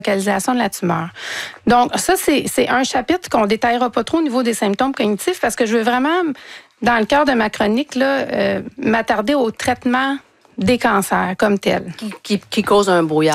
localisation de la tumeur. Donc, ça, c'est un chapitre qu'on ne détaillera pas trop au niveau des symptômes cognitifs parce que je veux vraiment, dans le cœur de ma chronique, là, m'attarder au traitement des cancers comme tel. Qui cause un brouillard.